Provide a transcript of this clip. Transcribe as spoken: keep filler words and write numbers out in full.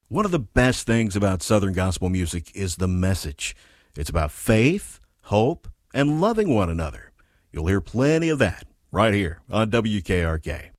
One of the best things about Southern gospel music is the message. It's about faith, hope, and loving one another. You'll hear plenty of that right here on W K R K.